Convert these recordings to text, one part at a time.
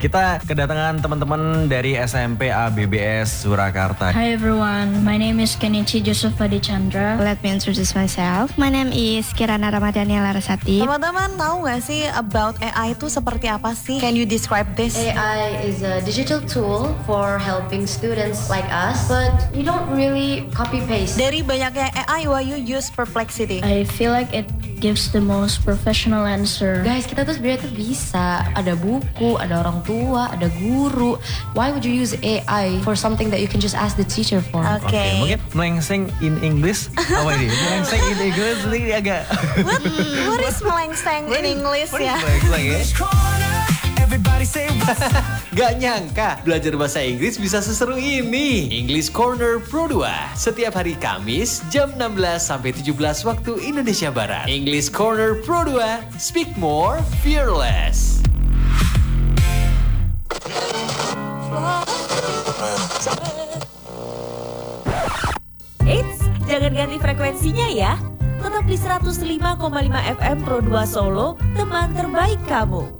Kita kedatangan teman-teman dari SMP ABBS Surakarta. Hi everyone, my name is Kenichi Joseph Adi Chandra. Let me introduce myself. My name is Kirana Ramadhani Larasati. Teman-teman tahu nggak sih about AI itu seperti apa sih? Can you describe this? AI is a digital tool for helping students like us, but you don't really copy paste. Dari banyaknya AI, why you use Perplexity? I feel like it gives the most professional answer. Guys, kita tuh sebenarnya tuh bisa. Ada buku, ada orang tua, ada guru. Why would you use AI for something that you can just ask the teacher for? Okay. Mungkin melengseng in English. Apa ini? Melengseng in English ini agak. What is melengseng in English ya? Melengseng ya. Gak nyangka belajar bahasa Inggris bisa seseru ini. English Corner Pro 2 setiap hari Kamis jam 16 sampai 17 waktu Indonesia Barat. English Corner Pro 2, speak more, fearless. Eits, jangan ganti frekuensinya ya. Tetap di 105,5 FM Pro 2 Solo, teman terbaik kamu.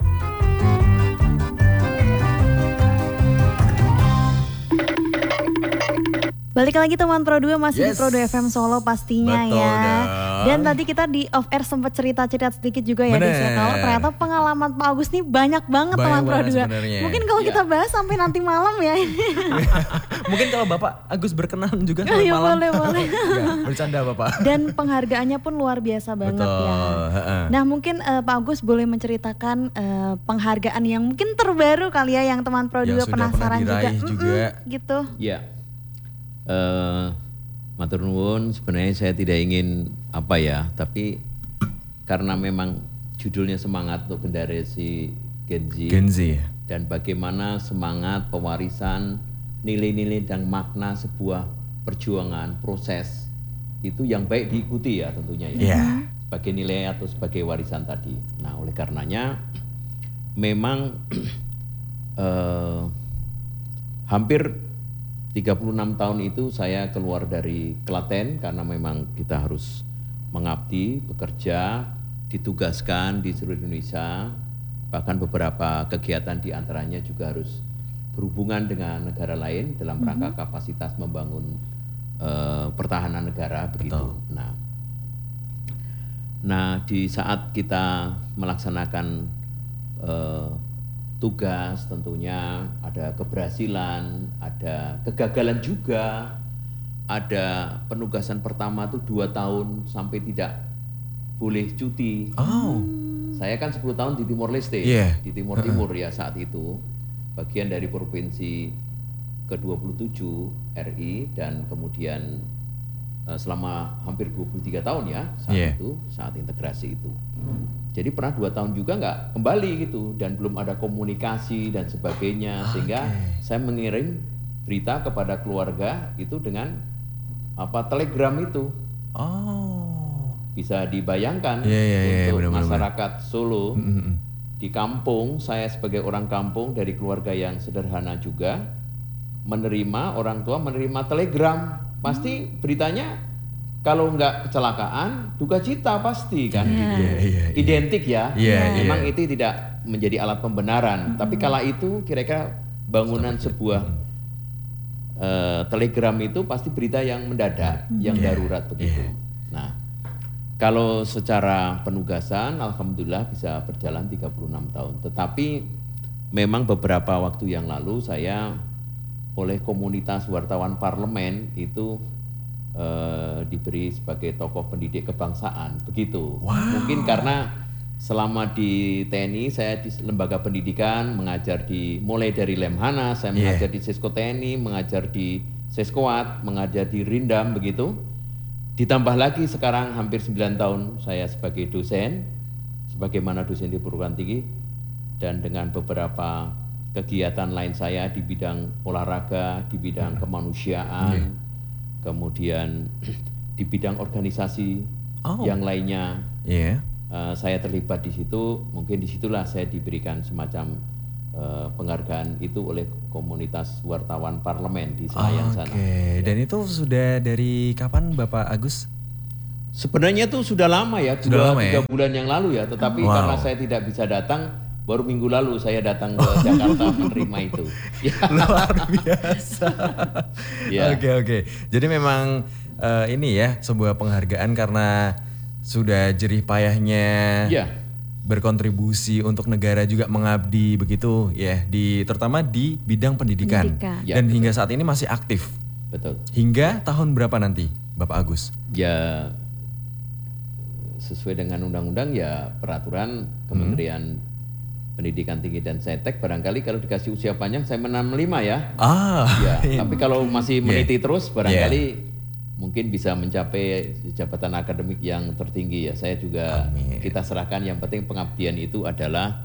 Balik lagi teman Pro 2 masih di Pro 2 FM Solo pastinya. Betul ya. Dong. Dan tadi kita di off air sempat cerita-cerita sedikit juga ya Des. Kalau ternyata pengalaman Pak Agus nih banyak banget teman Pro 2. Mungkin kalau kita bahas sampai nanti malam ya. Mungkin kalau Bapak Agus berkenan juga sampai malam. Boleh. Bercanda Bapak. Dan penghargaannya pun luar biasa banget. Betul. Ya. Nah mungkin Pak Agus boleh menceritakan penghargaan yang mungkin terbaru kali ya yang teman Pro 2 penasaran juga. Gitu. Iya. Matur nuwun, sebenarnya saya tidak ingin tapi karena memang judulnya semangat untuk generasi Gen Z dan bagaimana semangat pewarisan nilai-nilai dan makna sebuah perjuangan proses itu yang baik diikuti ya tentunya ya sebagai nilai atau sebagai warisan tadi. Nah oleh karenanya memang hampir 36 tahun itu saya keluar dari Klaten karena memang kita harus mengabdi, bekerja, ditugaskan di seluruh Indonesia. Bahkan beberapa kegiatan diantaranya juga harus berhubungan dengan negara lain dalam rangka kapasitas membangun pertahanan negara begitu. Nah di saat kita melaksanakan tugas tentunya ada keberhasilan, ada kegagalan juga, ada penugasan pertama tuh 2 tahun sampai tidak boleh cuti. Saya kan 10 tahun di Timor Leste, di Timur Timur ya saat itu, bagian dari provinsi ke-27 RI dan kemudian selama hampir 23 tahun ya saat itu, saat integrasi itu. Jadi pernah 2 tahun juga nggak kembali gitu dan belum ada komunikasi dan sebagainya sehingga saya mengirim berita kepada keluarga itu dengan telegram itu. Bisa dibayangkan untuk masyarakat Solo di kampung, saya sebagai orang kampung dari keluarga yang sederhana juga menerima, orang tua menerima telegram, pasti beritanya kalau nggak kecelakaan, duka cita pasti kan, identik ya. Memang itu tidak menjadi alat pembenaran. Tapi kala itu kira-kira bangunan sebuah telegram itu pasti berita yang mendadak, yang darurat begitu. Nah, kalau secara penugasan, alhamdulillah bisa berjalan 36 tahun. Tetapi memang beberapa waktu yang lalu saya oleh komunitas wartawan parlemen itu diberi sebagai tokoh pendidik kebangsaan begitu. Mungkin karena selama di TNI saya di lembaga pendidikan mengajar mulai dari Lemhana, saya mengajar di Sesko TNI, mengajar di Seskoat, mengajar di Rindam begitu. Ditambah lagi sekarang hampir 9 tahun saya sebagai dosen, sebagaimana dosen di perguruan tinggi dan dengan beberapa kegiatan lain saya di bidang olahraga, di bidang kemanusiaan. Kemudian di bidang organisasi yang lainnya, saya terlibat di situ. Mungkin disitulah saya diberikan semacam penghargaan itu oleh komunitas wartawan parlemen di Senayan sana. Dan itu sudah dari kapan Bapak Agus? Sebenarnya itu sudah lama ya, 2-3 bulan yang lalu ya. Tetapi karena saya tidak bisa datang, Baru minggu lalu saya datang ke Jakarta menerima itu. Luar biasa. Ya. Oke. Jadi memang ini ya sebuah penghargaan karena sudah jerih payahnya Ya. berkontribusi untuk negara, juga mengabdi begitu ya, terutama di bidang pendidikan. Ya, Dan betul. hingga saat ini masih aktif. Betul. Hingga tahun berapa nanti Bapak Agus? Ya sesuai dengan undang-undang ya peraturan Kementerian Pendidikan Tinggi dan Saintek, barangkali kalau dikasih usia panjang saya 65 ya. Ya, tapi kalau masih meniti terus barangkali mungkin bisa mencapai jabatan akademik yang tertinggi ya. Saya juga kita serahkan, yang penting pengabdian itu adalah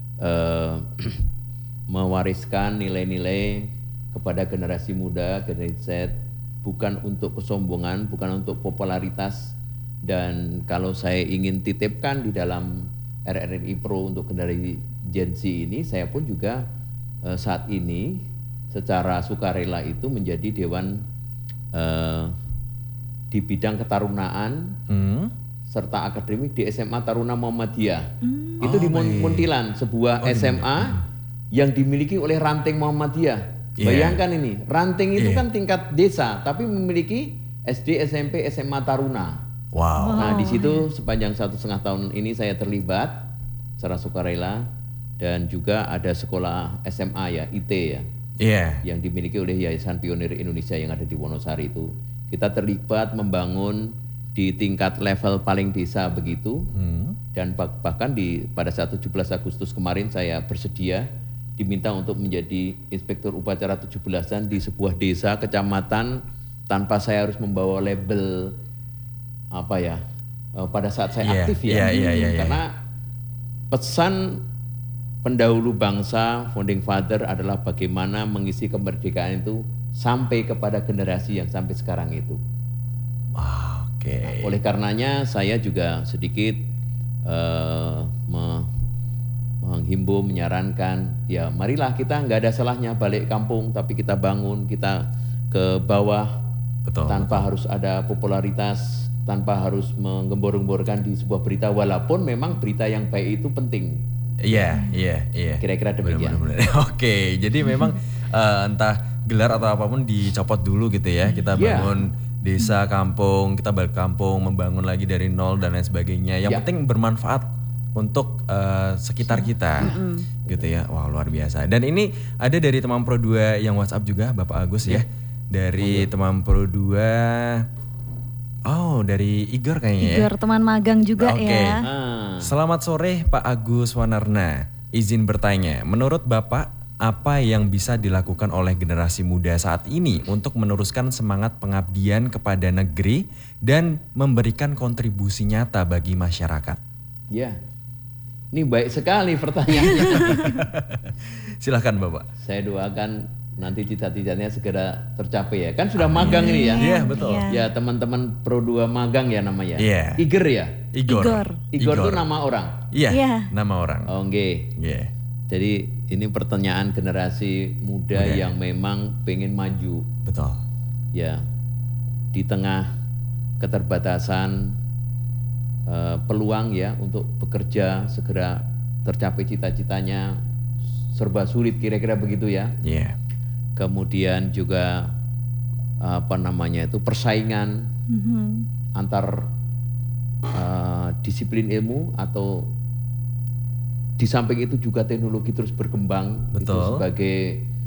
mewariskan nilai-nilai kepada generasi muda, generasi Z, bukan untuk kesombongan, bukan untuk popularitas. Dan kalau saya ingin titipkan di dalam RRI Pro untuk generasi Gen Z ini, saya pun juga saat ini secara sukarela itu menjadi dewan di bidang ketarunaan serta akademik di SMA Taruna Muhammadiyah. Itu di Muntilan, sebuah SMA yang dimiliki oleh ranting Muhammadiyah. Bayangkan ini, ranting itu kan tingkat desa, tapi memiliki SD, SMP, SMA Taruna. Wow. Nah di situ sepanjang 1,5 tahun ini saya terlibat secara sukarela, dan juga ada sekolah SMA ya, IT ya, yang dimiliki oleh Yayasan Pionir Indonesia yang ada di Wonosari itu. Kita terlibat membangun di tingkat level paling desa begitu, dan bahkan pada saat 17 Agustus kemarin saya bersedia diminta untuk menjadi inspektur upacara 17-an di sebuah desa kecamatan tanpa saya harus membawa label pada saat saya aktif ya. Karena pesan pendahulu bangsa, founding father, adalah bagaimana mengisi kemerdekaan itu sampai kepada generasi yang sampai sekarang itu. Nah, oleh karenanya saya juga sedikit menghimbau, menyarankan, ya marilah kita nggak ada salahnya balik kampung, tapi kita bangun, kita ke bawah, tanpa harus ada popularitas, tanpa harus menggembor-gemborkan di sebuah berita, walaupun memang berita yang baik itu penting. Iya. Kira-kira demikian. Benar. Oke, jadi memang entah gelar atau apapun dicopot dulu gitu ya. Kita bangun desa, kampung, kita balik kampung, membangun lagi dari nol dan lain sebagainya. Yang penting bermanfaat untuk sekitar kita, gitu ya. Wah, luar biasa. Dan ini ada dari teman Pro 2 yang WhatsApp juga, Bapak Agus ya. Dari teman Pro 2. Oh, dari Igor kayaknya. Igor, teman magang juga ya. Selamat sore Pak Agus Wanarna. Izin bertanya, menurut Bapak apa yang bisa dilakukan oleh generasi muda saat ini untuk meneruskan semangat pengabdian kepada negeri dan memberikan kontribusi nyata bagi masyarakat? Ya, ini baik sekali pertanyaannya. Silahkan Bapak. Saya doakan nanti cita-citanya segera tercapai ya. Kan sudah magang ini ya. Iya, betul. Ya, teman-teman Pro 2 magang ya namanya. Iya. Igor ya? Igor Igor itu nama orang? Iya, nama orang. Oh, nggih. Jadi ini pertanyaan generasi muda yang memang pengen maju. Betul. Ya, di tengah keterbatasan peluang ya untuk bekerja segera tercapai cita-citanya serba sulit, kira-kira begitu ya. Iya. Kemudian juga persaingan antar disiplin ilmu, atau di samping itu juga teknologi terus berkembang. Betul. Itu sebagai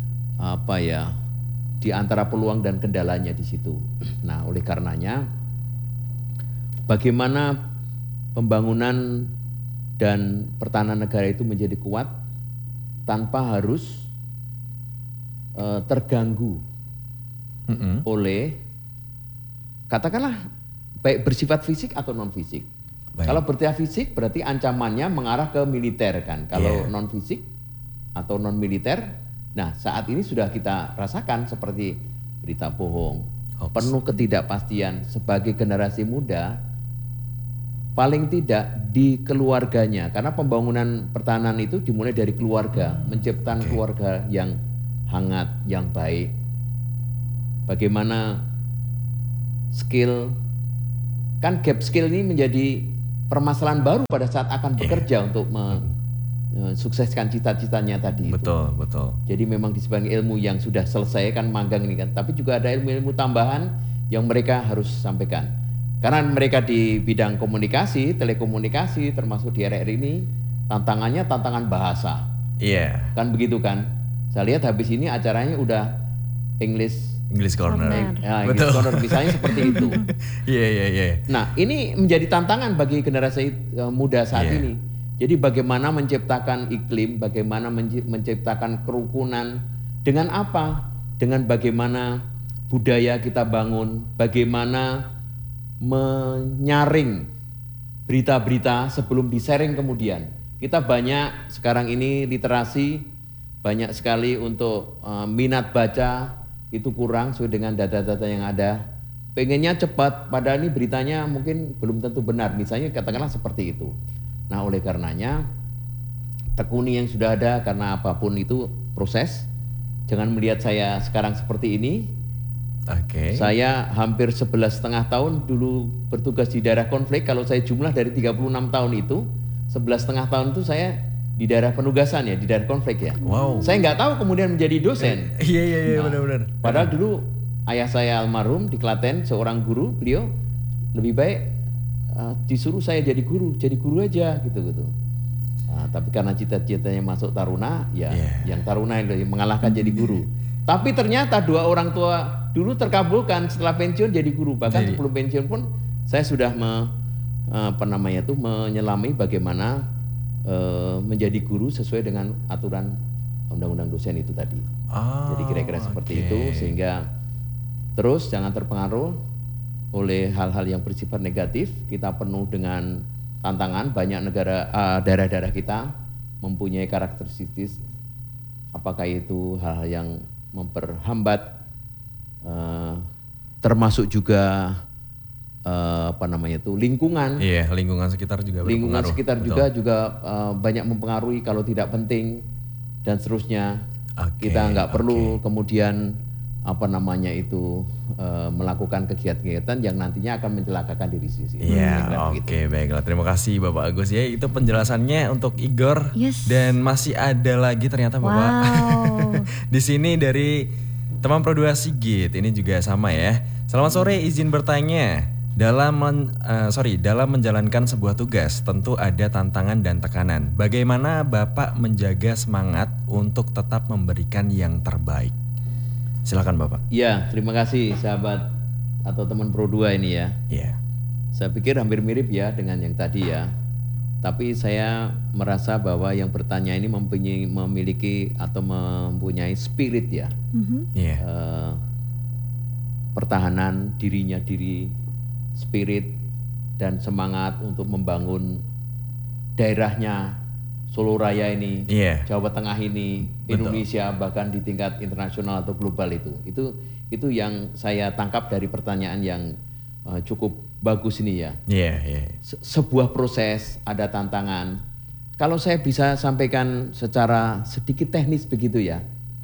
di antara peluang dan kendalanya di situ. Nah, oleh karenanya bagaimana pembangunan dan pertahanan negara itu menjadi kuat tanpa harus terganggu oleh, katakanlah, baik bersifat fisik atau non fisik. Kalau bersifat fisik berarti ancamannya mengarah ke militer kan. Kalau non fisik atau non militer, nah saat ini sudah kita rasakan seperti berita bohong, penuh ketidakpastian. Sebagai generasi muda, paling tidak di keluarganya, karena pembangunan pertahanan itu dimulai dari keluarga, menciptakan keluarga yang hangat, yang baik. Bagaimana skill, kan gap skill ini menjadi permasalahan baru pada saat akan bekerja untuk sukseskan cita-citanya tadi. Betul, betul. Jadi memang di sebagian ilmu yang sudah selesai kan magang ini kan, tapi juga ada ilmu-ilmu tambahan yang mereka harus sampaikan. Karena mereka di bidang komunikasi, telekomunikasi, termasuk di RRI ini, tantangannya tantangan bahasa. Iya. Kan begitu kan? Saya lihat habis ini acaranya udah English Corner. Ya, English Corner misalnya seperti itu. Iya. Nah, ini menjadi tantangan bagi generasi muda saat ini. Jadi bagaimana menciptakan iklim, bagaimana menciptakan kerukunan, dengan apa? Dengan bagaimana budaya kita bangun, bagaimana menyaring berita-berita sebelum di-sharing kemudian. Kita banyak sekarang ini literasi, banyak sekali untuk minat baca, itu kurang sesuai dengan data-data yang ada. Pengennya cepat, padahal ini beritanya mungkin belum tentu benar, misalnya katakanlah seperti itu. Nah, oleh karenanya tekuni yang sudah ada, karena apapun itu proses. Jangan melihat saya sekarang seperti ini. Oke. Saya hampir 11,5 tahun dulu bertugas di daerah konflik. Kalau saya jumlah dari 36 tahun itu, 11,5 tahun itu saya di daerah penugasan ya, di daerah konflik ya. Wow. Saya nggak tahu kemudian menjadi dosen. Iya, benar-benar. Padahal dulu ayah saya almarhum di Klaten, seorang guru, beliau lebih baik disuruh saya jadi guru aja gitu. Nah, tapi karena cita-citanya masuk Taruna, ya yang Taruna yang mengalahkan jadi guru. Tapi ternyata dua orang tua dulu terkabulkan setelah pensiun jadi guru. Bahkan sebelum pensiun pun saya sudah menyelami bagaimana menjadi guru sesuai dengan aturan undang-undang dosen itu tadi. Jadi kira-kira seperti itu, sehingga terus jangan terpengaruh oleh hal-hal yang bersifat negatif. Kita penuh dengan tantangan. Banyak daerah-daerah kita mempunyai karakteristik, apakah itu hal-hal yang memperhambat, termasuk juga lingkungan. Iya, lingkungan sekitar juga berpengaruh. Lingkungan sekitar juga banyak mempengaruhi kalau tidak penting dan seterusnya. Kita nggak perlu kemudian melakukan kegiatan-kegiatan yang nantinya akan mencelakakan diri sendiri. Iya, oke, baiklah. Terima kasih Bapak Agus ya. Itu penjelasannya untuk Igor. Dan masih ada lagi ternyata Bapak. Di sini dari teman Pro 2 Sigit, ini juga sama ya. Selamat sore, izin bertanya. Dalam menjalankan sebuah tugas tentu ada tantangan dan tekanan. Bagaimana Bapak menjaga semangat untuk tetap memberikan yang terbaik? Silakan Bapak. Ya, terima kasih sahabat atau teman Pro 2 ini ya. Iya. Saya pikir hampir mirip ya dengan yang tadi ya. Tapi saya merasa bahwa yang bertanya ini memiliki atau mempunyai spirit ya. Pertahanan diri, spirit dan semangat untuk membangun daerahnya, Solo Raya ini, Jawa Tengah ini, Indonesia, bahkan di tingkat internasional atau global itu yang saya tangkap dari pertanyaan yang cukup bagus ini ya. Sebuah proses, ada tantangan. Kalau saya bisa sampaikan secara sedikit teknis begitu ya,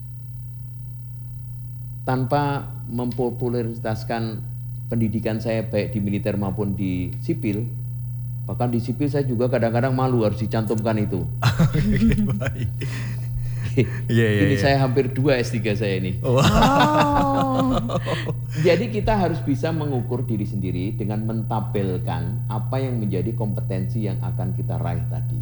tanpa mempopularitaskan pendidikan saya baik di militer maupun di sipil. Bahkan di sipil saya juga kadang-kadang malu harus dicantumkan itu. Ini saya hampir 2 S3 saya ini. Jadi kita harus bisa mengukur diri sendiri dengan mentabelkan apa yang menjadi kompetensi yang akan kita raih tadi.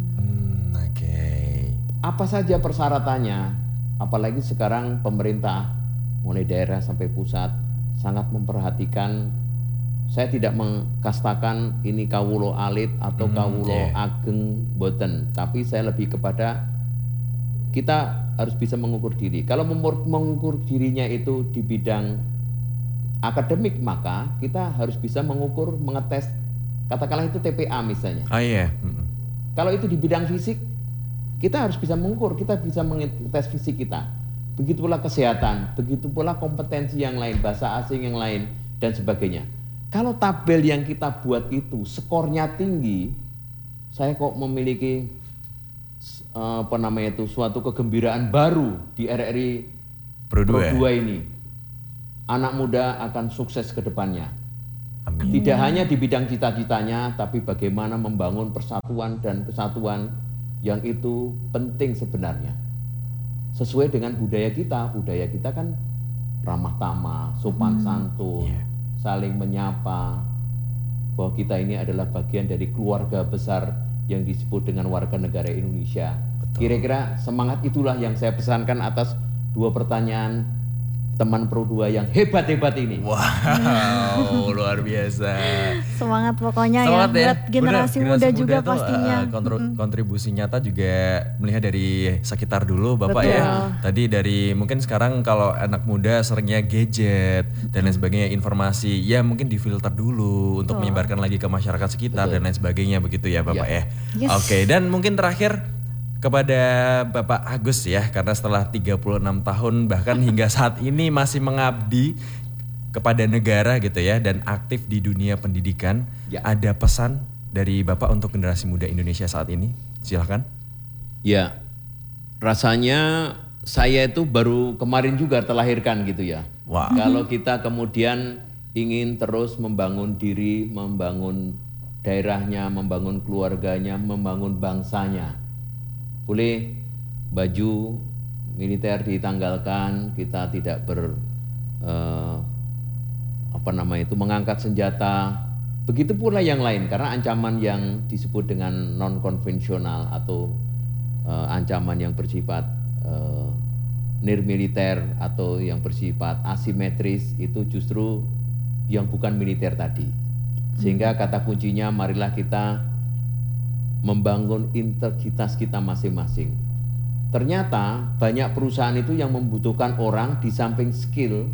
Apa saja persyaratannya, apalagi sekarang pemerintah mulai daerah sampai pusat sangat memperhatikan. Saya tidak mengkastakan ini kawulo alit atau kawulo ageng boten, tapi saya lebih kepada kita harus bisa mengukur diri. Kalau mengukur dirinya itu di bidang akademik, maka kita harus bisa mengukur, mengetes, katakanlah itu TPA misalnya. Kalau itu di bidang fisik, kita harus bisa mengukur, kita bisa mengetes fisik kita. Begitu pula kesehatan, begitu pula kompetensi yang lain, bahasa asing yang lain dan sebagainya. Kalau tabel yang kita buat itu skornya tinggi, saya kok memiliki suatu kegembiraan baru di RRI Pro 2 ini. Anak muda akan sukses ke depannya. Tidak hanya di bidang cita-citanya, tapi bagaimana membangun persatuan dan kesatuan yang itu penting sebenarnya. Sesuai dengan budaya kita kan ramah tamah, sopan santun, saling menyapa, bahwa kita ini adalah bagian dari keluarga besar yang disebut dengan warga negara Indonesia. Kira-kira semangat itulah yang saya pesankan atas 2 pertanyaan teman Pro 2 yang hebat-hebat ini. Wow, luar biasa. Semangat pokoknya Semangat ya buat generasi muda juga tuh, pastinya. Kontribusi nyata juga melihat dari sekitar dulu Bapak Betul. ya. Tadi dari mungkin sekarang kalau anak muda seringnya gadget dan lain sebagainya, informasi ya mungkin difilter dulu untuk menyebarkan lagi ke masyarakat sekitar dan lain sebagainya begitu ya Bapak ya. Yes. Oke, dan mungkin terakhir kepada Bapak Agus ya, karena setelah 36 tahun bahkan hingga saat ini masih mengabdi kepada negara gitu ya, dan aktif di dunia pendidikan. Ada pesan dari Bapak untuk generasi muda Indonesia saat ini? Silahkan. Ya, rasanya saya itu baru kemarin juga terlahirkan gitu ya. Wow. Kalau kita kemudian ingin terus membangun diri, membangun daerahnya, membangun keluarganya, membangun bangsanya, boleh baju militer ditanggalkan, kita tidak mengangkat senjata. Begitu pula yang lain, karena ancaman yang disebut dengan non konvensional atau ancaman yang bersifat nirmiliter atau yang bersifat asimetris itu justru yang bukan militer tadi. Sehingga kata kuncinya, marilah kita membangun integritas kita masing-masing. Ternyata banyak perusahaan itu yang membutuhkan orang di samping skill,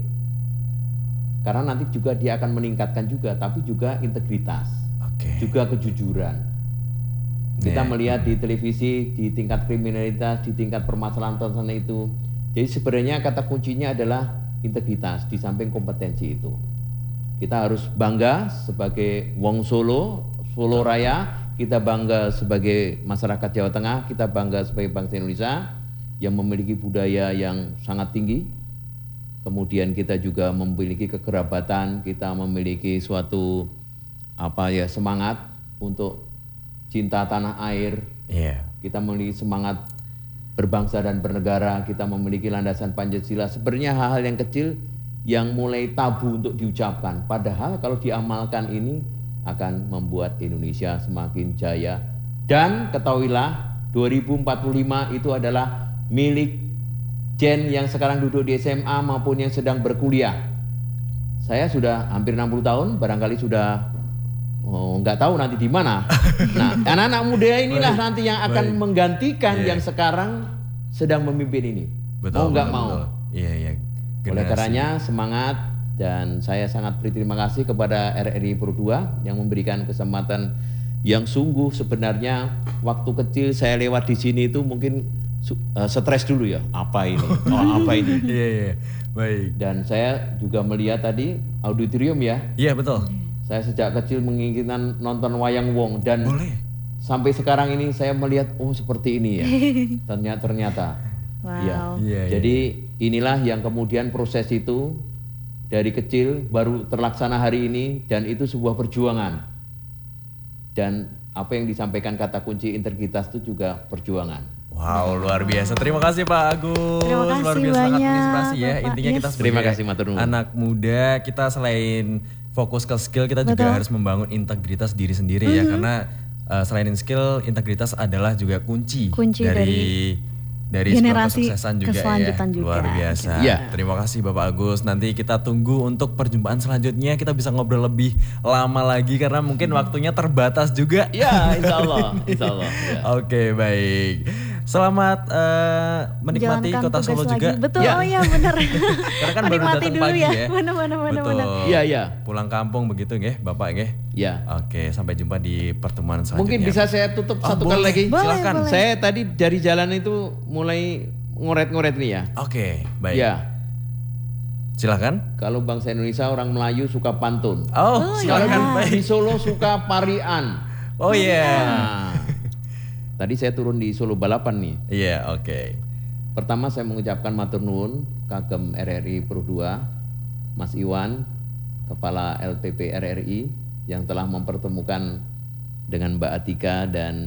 karena nanti juga dia akan meningkatkan juga, tapi juga integritas, juga kejujuran. Kita melihat di televisi, di tingkat kriminalitas, di tingkat permasalahan itu. Jadi sebenarnya kata kuncinya adalah integritas di samping kompetensi itu. Kita harus bangga sebagai Wong Solo Raya. Kita bangga sebagai masyarakat Jawa Tengah, kita bangga sebagai bangsa Indonesia yang memiliki budaya yang sangat tinggi. Kemudian kita juga memiliki kekerabatan, kita memiliki suatu semangat untuk cinta tanah air. Kita memiliki semangat berbangsa dan bernegara, kita memiliki landasan Pancasila. Sebenarnya hal-hal yang kecil yang mulai tabu untuk diucapkan, padahal kalau diamalkan ini akan membuat Indonesia semakin jaya. Dan ketahuilah 2045 itu adalah milik Gen yang sekarang duduk di SMA maupun yang sedang berkuliah. Saya sudah hampir 60 tahun, barangkali sudah nggak tahu nanti di mana. Nah, anak-anak muda inilah nanti yang akan menggantikan yang sekarang sedang memimpin ini. Mau nggak mau. Iya. Oleh karenanya semangat. Dan saya sangat berterima kasih kepada RRI Pro 2 yang memberikan kesempatan yang sungguh. Sebenarnya waktu kecil saya lewat di sini itu mungkin stres dulu ya. Apa ini? Apa ini? Iya. Baik. Dan saya juga melihat tadi auditorium ya. Iya, betul. Saya sejak kecil menginginkan nonton wayang wong dan sampai sekarang ini saya melihat seperti ini ya. Ternyata. Wow. Jadi inilah yang kemudian proses itu dari kecil baru terlaksana hari ini, dan itu sebuah perjuangan. Dan apa yang disampaikan kata kunci integritas itu juga perjuangan. Wow, luar biasa. Terima kasih Pak Agus. Terima kasih luar biasa, sangat banyak, menginspirasi ya. Bapak. Intinya kita sebagai Terima kasih, matur nuwun. anak muda, kita selain fokus ke skill, kita juga harus membangun integritas diri sendiri ya. Karena selain skill, integritas adalah juga kunci dari generasi kesuksesan juga keselanjutan ya. juga. Luar biasa. Terima kasih Bapak Agus. Nanti kita tunggu untuk perjumpaan selanjutnya. Kita bisa ngobrol lebih lama lagi karena mungkin waktunya terbatas juga. Ya, insya Allah. Ya. Oke, baik. Selamat menikmati Jalankan kota tugas Solo lagi. juga. Betul, benar. Karena kan baru Menikmati datang dulu pagi ya. ya. Benar. Iya. Pulang kampung begitu nggih, Bapak nggih. Ya. Oke, sampai jumpa di pertemuan selanjutnya. Mungkin bisa saya tutup satu kali lagi. Silakan. Saya tadi dari jalan itu mulai ngoret-ngoret nih ya. Oke, baik. Ya. Silakan. Kalau bangsa Indonesia orang Melayu suka pantun. Silakan. Kalau di Solo suka parian. Oh iya. Nah, tadi saya turun di Solo Balapan nih. Iya, oke. Pertama saya mengucapkan matur nuwun kagem RRI Pro 2, Mas Iwan, Kepala LPP RRI yang telah mempertemukan dengan Mbak Atika dan